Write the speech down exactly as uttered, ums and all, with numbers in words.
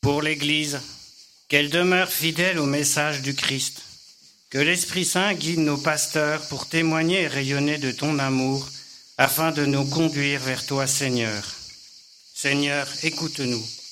Pour l'Église, qu'elle demeure fidèle au message du Christ. Que l'Esprit Saint guide nos pasteurs pour témoigner et rayonner de ton amour, afin de nous conduire vers toi, Seigneur. Seigneur, écoute-nous.